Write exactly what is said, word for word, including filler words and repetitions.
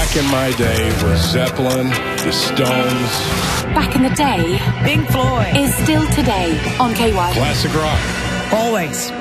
Back in my day was Zeppelin, the Stones. Back in the day, Pink Floyd is still today on K Y. Classic rock. always.